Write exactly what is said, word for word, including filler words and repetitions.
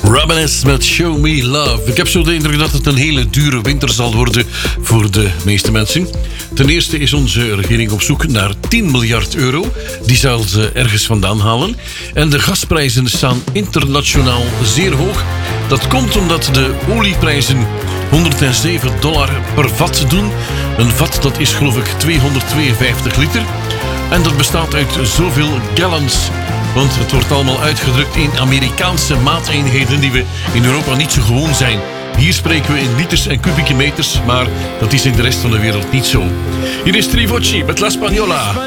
Rabanes met Show Me Love. Ik heb zo de indruk dat het een hele dure winter zal worden voor de meeste mensen. Ten eerste is onze regering op zoek naar tien miljard euro. Die zal ze ergens vandaan halen. En de gasprijzen staan internationaal zeer hoog. Dat komt omdat de olieprijzen honderdzeven dollar per vat doen. Een vat dat is geloof ik tweehonderdtweeënvijftig liter. En dat bestaat uit zoveel gallons. Want het wordt allemaal uitgedrukt in Amerikaanse maateenheden die we in Europa niet zo gewoon zijn. Hier spreken we in liters en kubieke meters, maar dat is in de rest van de wereld niet zo. Hier is Trivocci met La Spagnola.